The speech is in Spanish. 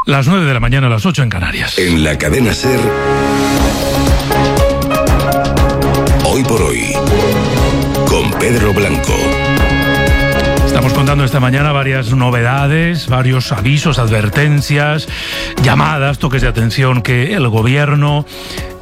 Las 9 de la mañana, las 8 en Canarias. En la cadena SER, Hoy por Hoy, con Pedro Blanco. Estamos contando esta mañana varias novedades, varios avisos, advertencias, llamadas, toques de atención que el gobierno